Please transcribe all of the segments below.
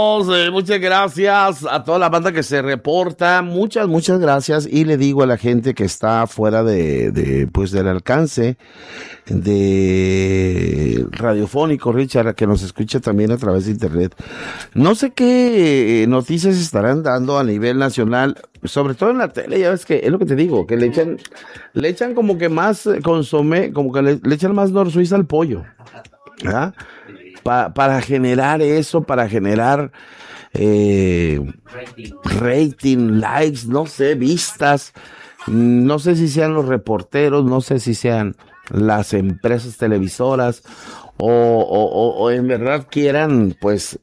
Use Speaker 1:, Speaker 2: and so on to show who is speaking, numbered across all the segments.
Speaker 1: Muchas gracias a toda la banda que se reporta, muchas gracias, y le digo a la gente que está fuera pues del alcance de radiofónico, Richard, que nos escucha también a través de internet. No sé qué noticias estarán dando a nivel nacional, sobre todo en la tele. Ya ves que es lo que te digo, que le echan como que más consomé, como que le echan más Nor Suiza al pollo, ¿verdad? Para generar eso, para generar rating, likes, no sé, vistas. No sé si sean los reporteros, no sé si sean las empresas televisoras o en verdad quieran pues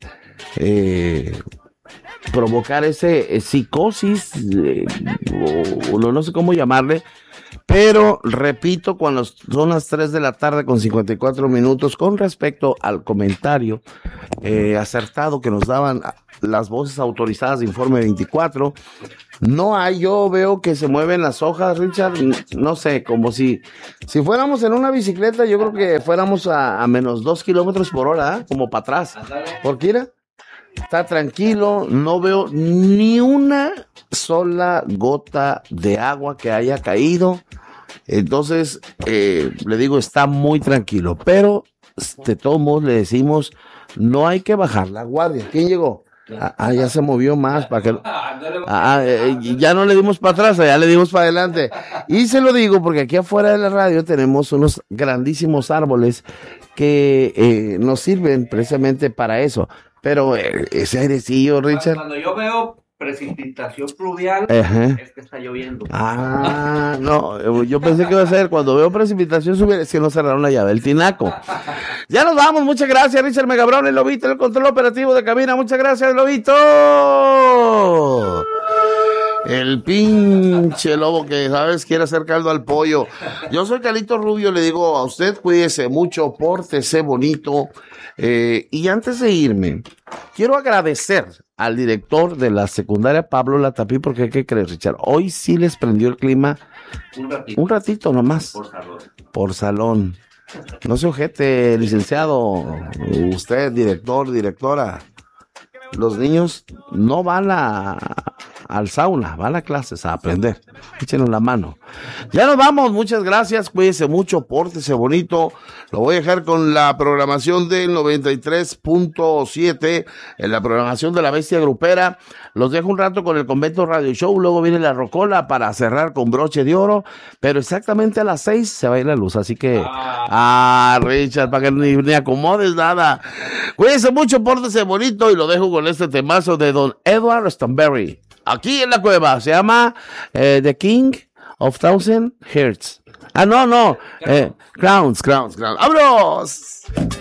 Speaker 1: provocar ese psicosis o no sé cómo llamarle. Pero, repito, cuando son las 3 de la tarde con 54 minutos, con respecto al comentario acertado que nos daban las voces autorizadas de Informe 24, yo veo que se mueven las hojas, Richard, no sé, como si fuéramos en una bicicleta, yo creo que fuéramos a menos 2 kilómetros por hora, como para atrás, porque mira, está tranquilo, no veo ni una sola gota de agua que haya caído. Entonces, le digo, está muy tranquilo, pero de todos modos le decimos, no hay que bajar la guardia. ¿Quién llegó? Ya se movió más para que ya no le dimos para atrás, ya le dimos para adelante. Y se lo digo porque aquí afuera de la radio tenemos unos grandísimos árboles que nos sirven precisamente para eso. Pero ese airecillo, Richard.
Speaker 2: Cuando yo veo precipitación pluvial, es que está lloviendo.
Speaker 1: No, yo pensé que iba a ser cuando veo precipitación subir, es que no cerraron la llave, el tinaco. Ya nos vamos, muchas gracias, Richard Megabrón, el Lobito, el control operativo de cabina, muchas gracias, Lobito. El pinche lobo que, ¿sabes? Quiere hacer caldo al pollo. Yo soy Carlito Rubio, le digo a usted, cuídese mucho, pórtese bonito. Y antes de irme, quiero agradecer al director de la secundaria, Pablo Latapí, porque ¿qué crees, Richard? Hoy sí les prendió el clima un ratito nomás. Por salón. No se ojete, licenciado, usted, director, directora. Los niños no van al sauna, van a clases a aprender. Échenos la mano. Ya nos vamos, muchas gracias, cuídese mucho, pórtese bonito. Lo voy a dejar con la programación del 93.7, en la programación de la Bestia Grupera. Los dejo un rato con el Convento Radio Show, luego viene la Rocola para cerrar con broche de oro, pero exactamente a las 6 se va a ir la luz, así que Richard, para que ni acomodes nada. Cuídese mucho, pórtese bonito, y lo dejo con este temazo de Don Edward Stanberry. Aquí en la cueva, se llama The King of Thousand Hertz. No, Crowns. ¡Vámonos!